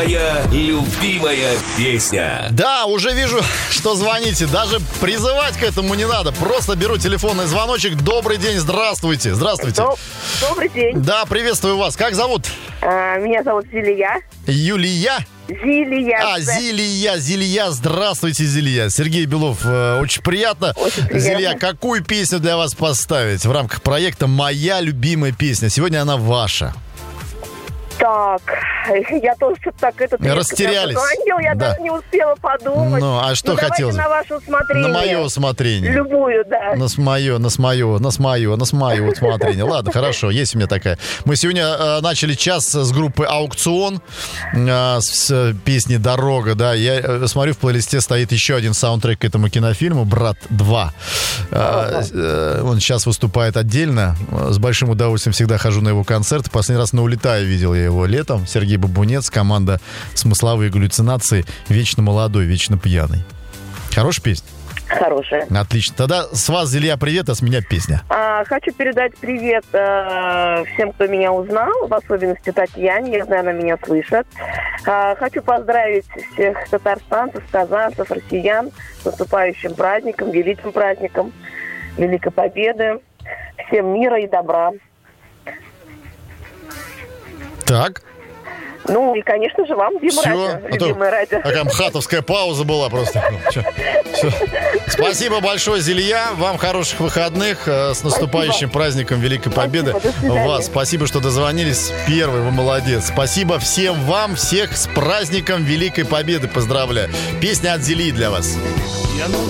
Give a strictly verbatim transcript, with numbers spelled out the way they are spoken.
Моя любимая песня. Да, уже вижу, что звоните. Даже призывать к этому не надо. Просто беру телефонный звоночек. Добрый день, здравствуйте. Здравствуйте. Доб- Добрый день. Да, приветствую вас. Как зовут? А, меня зовут Зилия. Юлия? Зилия. А, Зилия, Зилия. Здравствуйте, Зилия. Сергей Белов, э, очень приятно. Очень приятно. Зилия, какую песню для вас поставить в рамках проекта «Моя любимая песня»? Сегодня она ваша. Так, я тоже что-то так этот Растерялись. Звонил, я Да. даже не успела подумать. Ну, а что Ну, давайте хотелось? на ваше усмотрение. На мое усмотрение. Любую, да. На с мое, на с мое, на с мое, на с мое усмотрение. Ладно, хорошо, есть у меня такая. Мы сегодня э, начали час с группы «Аукцион», э, с э, песни «Дорога», да. Я э, смотрю, в плейлисте стоит еще один саундтрек к этому кинофильму «Брат два». Э, э, он сейчас выступает отдельно. С большим удовольствием всегда хожу на его концерты. Последний раз на «Улетаю» видел я его летом. Сергей Бабунец, команда «Смысловые галлюцинации». Вечно молодой, вечно пьяный. Хорошая песня? Хорошая. Отлично. Тогда с вас, Зилия, привет, а с меня песня. А, хочу передать привет э, всем, кто меня узнал, в особенности Татьяне, я знаю, она меня слышит. А, хочу поздравить всех татарстанцев, казанцев, россиян с наступающим праздником, великим праздником Великой Победы. Всем мира и добра. Так. Ну и, конечно же, вам, Дима Все. Радио, любимое радио. Такая мхатовская пауза была просто. Ну, чё, всё. Спасибо большое, Зилия. Вам хороших выходных. э, С наступающим Спасибо. праздником Великой Победы. Спасибо, до свидания. Вас. Спасибо, что дозвонились. Первый, вы молодец. Спасибо всем вам, всех с праздником Великой Победы. Поздравляю. Песня от Зилии для вас. Я